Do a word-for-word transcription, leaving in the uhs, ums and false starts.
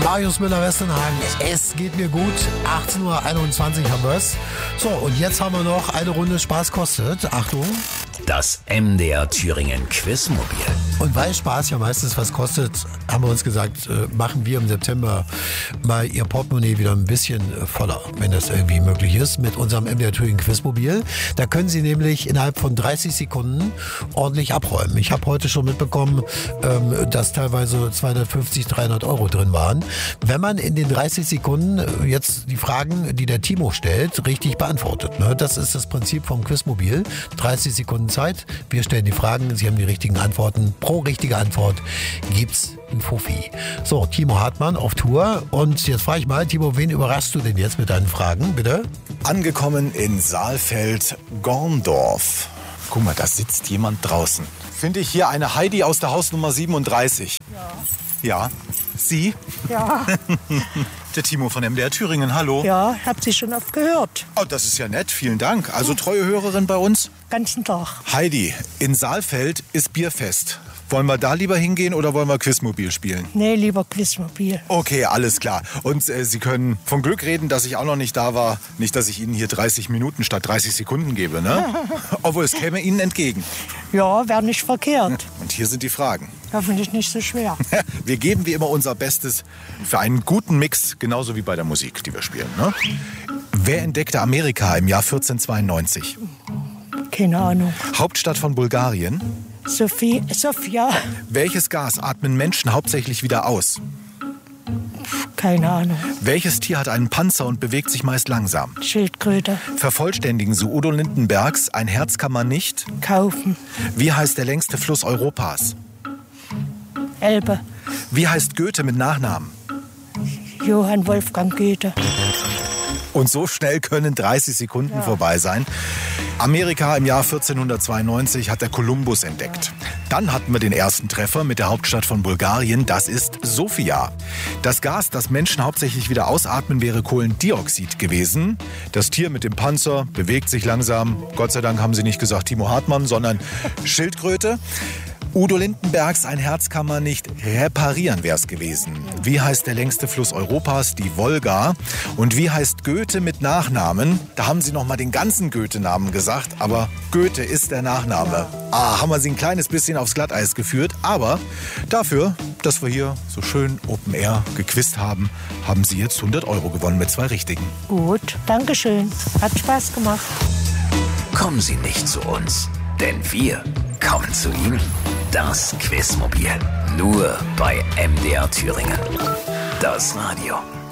Marius Müller-Westernhagen. Es geht mir gut. achtzehn Uhr einundzwanzig haben wir es. So, und jetzt haben wir noch eine Runde Spaß kostet. Achtung. Das M D R Thüringen Quizmobil. Und weil Spaß ja meistens was kostet, haben wir uns gesagt, äh, machen wir im September mal Ihr Portemonnaie wieder ein bisschen äh, voller, wenn das irgendwie möglich ist, mit unserem M D R Thüringen Quizmobil. Da können Sie nämlich innerhalb von dreißig Sekunden ordentlich abräumen. Ich habe heute schon mitbekommen, ähm, dass teilweise zweihundertfünfzig, dreihundert Euro drin waren. Wenn man in den dreißig Sekunden äh, jetzt die Fragen, die der Timo stellt, richtig beantwortet. Ne? Das ist das Prinzip vom Quizmobil. dreißig Sekunden Zeit. Wir stellen die Fragen, Sie haben die richtigen Antworten. Pro richtige Antwort gibt's ein Fuffi. So, Timo Hartmann auf Tour. Und jetzt frage ich mal, Timo, wen überraschst du denn jetzt mit deinen Fragen, bitte? Angekommen in Saalfeld-Gorndorf. Guck mal, da sitzt jemand draußen. Finde ich hier eine Heidi aus der Hausnummer siebenunddreißig. Ja. Ja. Sie? Ja. Der Timo von M D R Thüringen, hallo. Ja, hab Sie schon oft gehört. Oh, das ist ja nett, vielen Dank. Also treue Hörerin bei uns? Ganzen Tag. Heidi, in Saalfeld ist Bierfest. Wollen wir da lieber hingehen oder wollen wir Quizmobil spielen? Nee, lieber Quizmobil. Okay, alles klar. Und äh, Sie können von Glück reden, dass ich auch noch nicht da war. Nicht, dass ich Ihnen hier dreißig Minuten statt dreißig Sekunden gebe, ne? Obwohl, es käme Ihnen entgegen. Ja, wäre nicht verkehrt. Und hier sind die Fragen. Hoffentlich nicht so schwer. Wir geben wie immer unser Bestes für einen guten Mix, genauso wie bei der Musik, die wir spielen, ne? Wer entdeckte Amerika im Jahr vierzehnhundertzweiundneunzig? Keine Ahnung. Hauptstadt von Bulgarien? Sophie, Sofia. Welches Gas atmen Menschen hauptsächlich wieder aus? Keine Ahnung. Welches Tier hat einen Panzer und bewegt sich meist langsam? Schildkröte. Vervollständigen Sie Udo Lindenbergs Ein Herz kann man nicht? Kaufen. Wie heißt der längste Fluss Europas? Elbe. Wie heißt Goethe mit Nachnamen? Johann Wolfgang Goethe. Und so schnell können dreißig Sekunden ja. vorbei sein. Amerika im Jahr vierzehnhundertzweiundneunzig hat der Kolumbus entdeckt. Dann hatten wir den ersten Treffer mit der Hauptstadt von Bulgarien. Das ist Sofia. Das Gas, das Menschen hauptsächlich wieder ausatmen, wäre Kohlendioxid gewesen. Das Tier mit dem Panzer bewegt sich langsam. Gott sei Dank haben Sie nicht gesagt Timo Hartmann, sondern Schildkröte. Udo Lindenbergs Ein Herz kann man nicht reparieren, wäre es gewesen. Wie heißt der längste Fluss Europas? Die Wolga. Und wie heißt Goethe mit Nachnamen? Da haben Sie noch mal den ganzen Goethe-Namen gesagt, aber Goethe ist der Nachname. Ah, haben wir Sie ein kleines bisschen aufs Glatteis geführt, aber dafür, dass wir hier so schön Open Air gequizt haben, haben Sie jetzt hundert Euro gewonnen mit zwei Richtigen. Gut, Dankeschön. Hat Spaß gemacht. Kommen Sie nicht zu uns, denn wir kommen zu Ihnen. Das Quizmobil. Nur bei M D R Thüringen. Das Radio.